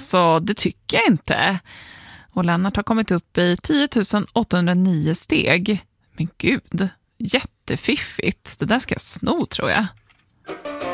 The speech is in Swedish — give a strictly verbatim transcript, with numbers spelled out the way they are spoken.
alltså det tycker jag inte. Och Lennart har kommit upp i tio tusen åttahundranio steg. Men gud, jättefiffigt. Det där ska jag sno tror jag.